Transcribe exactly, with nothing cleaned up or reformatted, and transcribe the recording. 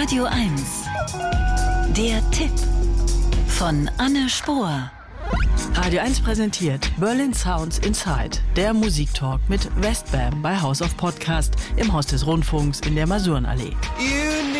Radio eins. Der Tipp von Anne Spohr. Radio eins präsentiert Berlin Sounds Inside, der Musiktalk mit Westbam bei House of Podcast im Haus des Rundfunks in der Masurenallee.